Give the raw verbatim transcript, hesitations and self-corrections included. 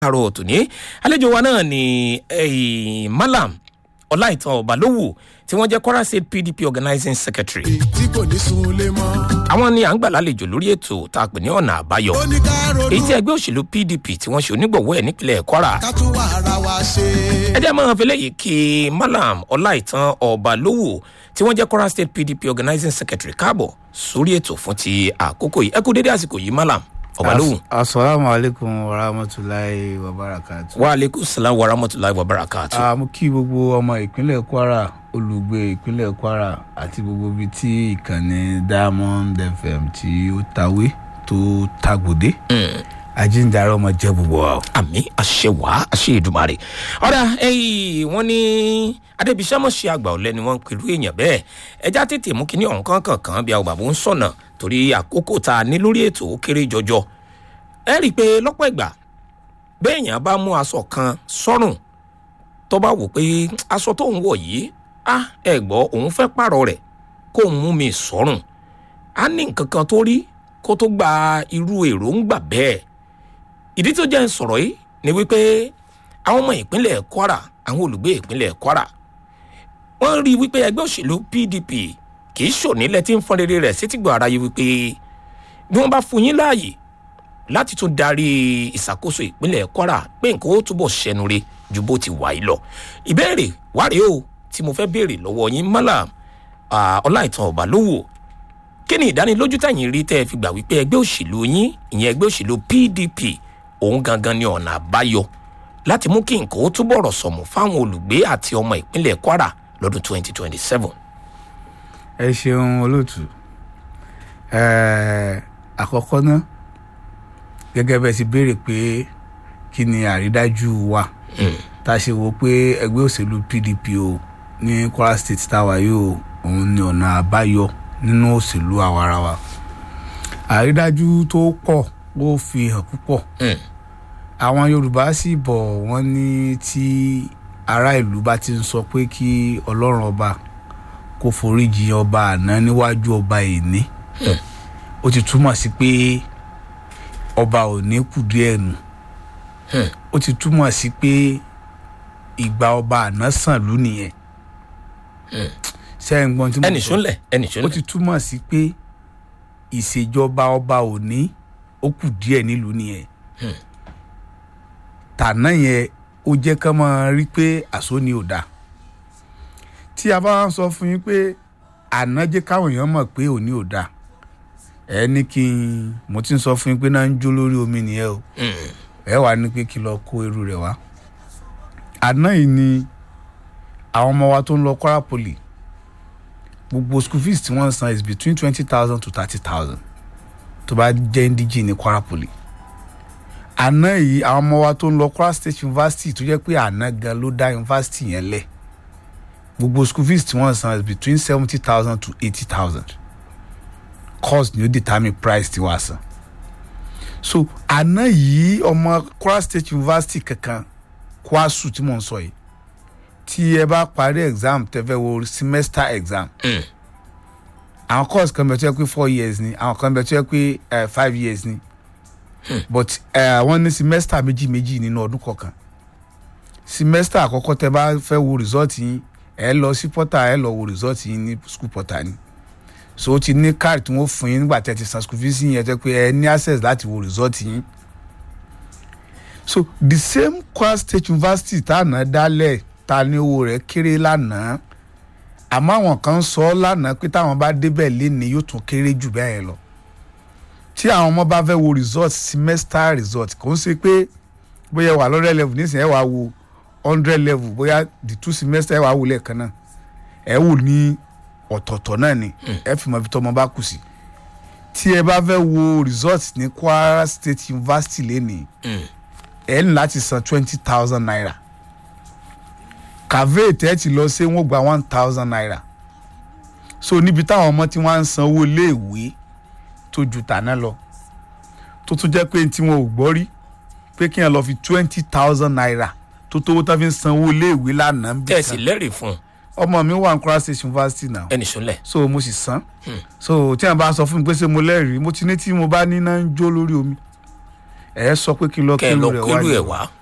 àrò tòní àlejò wa náà ni Malam Ọláìtàn Ọbalówù tí wọ́n jẹ́ Kwara State P D P Organizing Secretary. tí kò ní sunlé mọ́. àwọn ni à ń gbà lálejò lórí ètò tá a pè ní ọ̀nà àbáyọ. ó ní ká ronú. èyí tí ẹgbẹ́ òṣèlú P D P tí wọ́n ṣe onígbọ̀wọ́ ẹ̀ nípìnlẹ̀ Kwara. ká tún wà ara wa ṣe. ẹ jẹ́ máa fi léyìí kí Malam Ọláìtàn Ọbalówù tí wọ́n jẹ́ Kwara State P D P Organizing Secretary káàbọ̀ sórí ètò fún ti àkókò yìí. ẹ kú dédé àsìkò yìí Malam Ọbalówù. Assalamu alaikum wa rahmatulahi wa barakatuh. Wa alaikum salam wa rahmatulahi wa barakatuh. a mú kí gbogbo ọmọ ìpínlẹ̀ Kwara, olùgbé ìpínlẹ̀ Kwara àti gbogbo ibi tí ìkànnì Diamond F M tí ó tawé tó tagbòde. Ajíǹdàrà ọmọ jẹ́ gbogbo wa. Àmín àṣẹ wá àṣẹ Èdùmàrè. ọ̀rẹ́ ẹ̀yìn wọ́n ní adébísàmọ̀ṣe àgbà ọ̀lẹ́ ni wọ́n ń pẹ̀lú èèyàn bẹ́ẹ̀ ẹja tètè mú kíní ọ̀hún kankan kan bí àwọn bàbá ń sọ̀nà torí àkókò tá a ní lórí ètò ó kéré jọjọ. ẹ rí i pé lọ́pọ̀ ìgbà béèyàn bá mú aṣọ kan sọ́rùn tó bá wò pé aṣọ tó ń wọ̀ yìí á ẹ gbọ́ òun fẹ́ pààrọ̀ rẹ̀ kó ń mú mi sọ́rùn á ní nǹkan kan tó rí kó tó gba irú èròǹgbà bẹ́ẹ̀. ìdí tó jẹ́ ń sọ̀rọ̀ yìí ni wípé àwọn ọmọ ìpínlẹ̀ Kwara àwọn olùgbé ìpínlẹ̀ Kwara wọ́n rí wípé ẹgbẹ́ òṣèlú P D P kì í ṣònílẹ̀ tí ń fọ́n rere rẹ̀ sétígbọ̀ aráyé wípé bí wọ́n bá fún yín láàyè láti tún darí ìṣàkóso ìpínlẹ̀ Kwara pé nǹkan ó túbọ̀ ṣẹnure ju bó ti wà yìí lọ. ìbéèrè wáre o tí mo fẹ́ béèrè lọ́wọ́ yín Malam Ọláìtàn Ọbalówù kí ni ìdánilójú tẹ̀yìn rí tẹ́ ẹ fi gbà wípé ẹgbẹ́ òṣèlú yín ìyẹn ẹgbẹ́ òṣèlú P D P òun gangan ni ọ̀nà àbáyọ láti mú kí nǹkan ó túbọ̀ rọ̀ sọ̀mù fáwọn olùgbé àti ọmọ ìpínlẹ̀ Kwara lọ́dún twenty twenty seven. ẹ ṣeun olóòtú. àkọ́kọ́ náà gẹ́gẹ́ bẹ́ẹ̀ ti béèrè pé kí ni àrídájú wa tá a ṣe wò pé ẹgbẹ́ òṣèlú P D P o ní Kwara State táwa yóò òun ni ọ̀nà àbáyọ nínú òṣèlú àwarawa. àrídájú tó pọ̀ ó fi hàn púpọ̀. àwọn Yorùbá sì bọ̀ wọ́n ní tí ará ìlú bá ti ń sọ pé kí Ọlọ́run ọba kó foríjì ọba àná níwájú ọba ìní ó ti túmọ̀ sí pé ọba ò ní kù díẹ̀ nù. ó ti túmọ̀ sí pé ìgbà ọba àná sàn lú nìyẹn. sẹ́yìn gbọ́n tí mo sọ ẹnì súnlẹ̀ ẹnì súnlẹ̀. ó ti túmọ̀ sí pé ìṣèjọba ọba ò ní ó kù díẹ̀ nílùú nìyẹn. tàná yẹn ó jẹ́ ká máa rí pé àṣọ ni ò dáa. tí a bá ń sọ fún yín pé àná jẹ́ káwọn èèyàn mọ̀ pé òní ò dáa ẹ ní kí n mo ti ń sọ fún yín pé náà ń jó lórí omi nìyẹn o ẹ wà ní pé kí lọ kó irú rẹ̀ wá. àná yìí ni àwọn ọmọ wa tó ń lọ Kwara Poly gbogbo school fees tí wọ́n ń san is between twenty thousand to thirty thousand tó bá jẹ́ ndíjì ní Kwara Poly. àná yìí àwọn ọmọ wa tó ń lọ Kwara State University tó jẹ́ pé àná gan ló dá university yẹn lẹ̀ gbogbo school fees tí wọ́n san is between seventy thousand to eighty thousand cost ni ó determine price tí wàá san. so àná yìí ọmọ Kwara State University kankan Kwasu tí mò ń sọ yìí tí ẹ bá parí exam tẹ́ fẹ́ wo semester exam àwọn course kan bẹ tó yẹ pé four years ni àwọn kan bẹ tó yẹ pé five years ni but wọ́n ní semester méjì méjì nínú ọdún kọ̀ọ̀kan. semester àkọ́kọ́ tẹ́ bá fẹ́ wo result yín ẹ lọ sí portal ẹ lọ wo result yín ní school portal ni so ó ti ní card tí wọ́n fún yín nígbà tẹ́ ti san school fees yín yẹn tẹ́ pé ẹ ní access láti wo result yín. so the same Kwara State University tá àná dálẹ̀ ta ní owó rẹ̀ kéré lánàá àmọ́ àwọn kan sọ lánàá pé táwọn bá débẹ̀ léni yóò tún kéré jù bẹ́ẹ̀ lọ. tí àwọn ọmọ bá fẹ́ wo result semester result kò ń ṣe pé bóyá wà lọ́rẹ́ level nísìnyí ẹ wàá wo hundred level bóyá the two semester ẹ wàá wò lẹ́ẹ̀kan náà ẹ wò ní ọ̀tọ̀ọ̀tọ̀ náà ni ẹ fi mọ ibi tọ́mọ bá kù sí. tí ẹ bá fẹ́ wo result ní Kwara State University léni ẹ ní láti san twenty thousand naira kàvé tẹ́ ti lọ sí wọ́n gba one thousand naira. so níbi táwọn ọmọ tí wọ́n á ń san owó iléèwé tó ju tàná lọ tó tún jẹ́ pé tí wọn ò gbọ́ rí pé kí wọ́n lọ fi twenty thousand naira tó tówó tá fi ń san owó iléèwé lánàá. tẹ̀sí lẹ́rìí fún un. ọmọ mi wà ní Kwara State University náà. ẹnì súnlẹ̀. so mo sì san. so tí wọn bá sọ fún mi pé ṣé mo lẹ́rìí mo ti ní tí mo bá ní náà ń jó lórí omi ẹ sọ pé kí n lọ kẹ́ ẹ lọ kéru kérú rẹ̀ ẹ̀ wá wá